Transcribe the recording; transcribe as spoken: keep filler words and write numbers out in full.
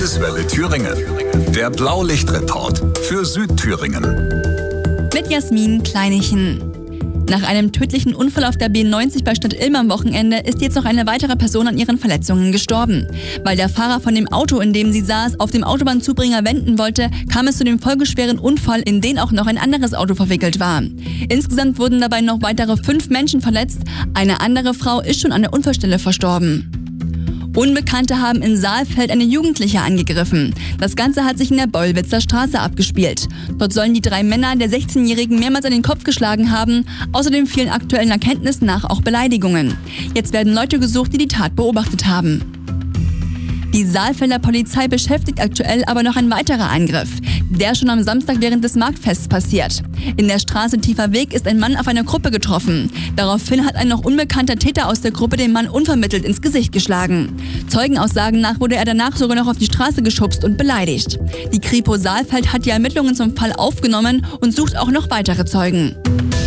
Landeswelle Thüringen. Der Blaulichtreport für Südthüringen. Mit Jasmin Kleinichen. Nach einem tödlichen Unfall auf der B neunzig bei Stadt Ilm am Wochenende ist jetzt noch eine weitere Person an ihren Verletzungen gestorben. Weil der Fahrer von dem Auto, in dem sie saß, auf dem Autobahnzubringer wenden wollte, kam es zu dem folgeschweren Unfall, in den auch noch ein anderes Auto verwickelt war. Insgesamt wurden dabei noch weitere fünf Menschen verletzt. Eine andere Frau ist schon an der Unfallstelle verstorben. Unbekannte haben in Saalfeld eine Jugendliche angegriffen. Das Ganze hat sich in der Beulwitzer Straße abgespielt. Dort sollen die drei Männer der sechzehnjährigen mehrmals an den Kopf geschlagen haben. Außerdem fielen aktuellen Erkenntnissen nach auch Beleidigungen. Jetzt werden Leute gesucht, die die Tat beobachtet haben. Die Saalfelder Polizei beschäftigt aktuell aber noch ein weiterer Angriff. Der ist schon am Samstag während des Marktfests passiert. In der Straße Tiefer Weg ist ein Mann auf eine Gruppe getroffen. Daraufhin hat ein noch unbekannter Täter aus der Gruppe den Mann unvermittelt ins Gesicht geschlagen. Zeugenaussagen nach wurde er danach sogar noch auf die Straße geschubst und beleidigt. Die Kripo Saalfeld hat die Ermittlungen zum Fall aufgenommen und sucht auch noch weitere Zeugen.